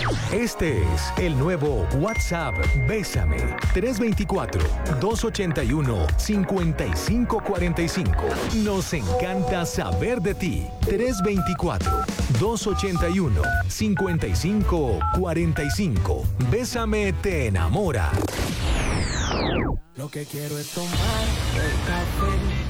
Este es el nuevo WhatsApp Bésame 324-281-5545. Nos encanta saber de ti. 324-281-5545. Bésame te enamora. Lo que quiero es tomar el café